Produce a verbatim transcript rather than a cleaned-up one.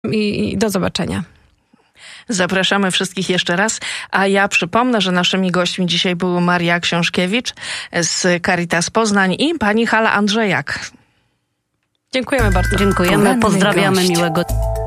i, i do zobaczenia. Zapraszamy wszystkich jeszcze raz, a ja przypomnę, że naszymi gośćmi dzisiaj były Maria Książkiewicz z Caritas Poznań i pani Hala Andrzejak. Dziękujemy bardzo. Dziękujemy, pozdrawiamy, miłego